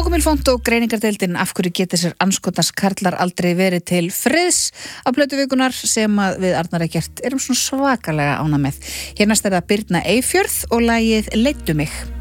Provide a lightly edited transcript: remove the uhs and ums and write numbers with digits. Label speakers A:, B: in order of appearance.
A: Coco Milfont og greiningardeildin af hverju geta sér andskotans karlar aldrei verið til friðs á plötuvikunar sem að við Arnar Eggert erum svona svakalega ánægð með. Hér næst það Birna Eyfjörð og lagið Leiddu mig.